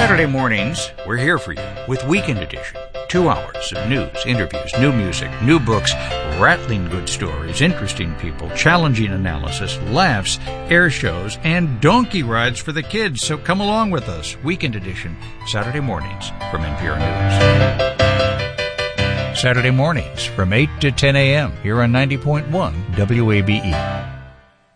Saturday mornings, we're here for you with Weekend Edition. 2 hours of news, interviews, new music, new books, rattling good stories, interesting people, challenging analysis, laughs, air shows, and donkey rides for the kids. So come along with us. Weekend Edition, Saturday mornings from NPR News. Saturday mornings from 8 to 10 a.m. here on 90.1 WABE.